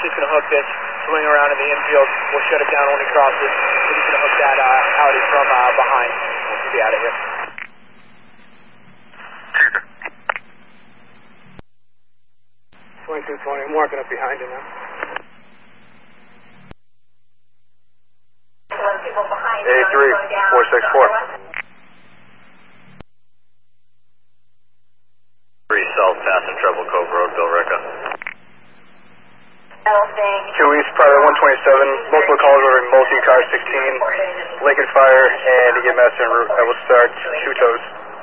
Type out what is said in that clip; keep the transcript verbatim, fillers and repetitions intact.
just going to hook this, swing around in the infield. We'll shut it down when he crosses. Then he's going to hook that uh, Audi from uh, behind. We'll be out of here. twenty-two twenty, I'm walking up behind you now. A three, four six four. three South, passing Treble Cove Road, Bill Recca. two East, Private one twenty-seven, multiple calls over multi car sixteen, Lincoln Fire, and E M S en route. I will start two toes.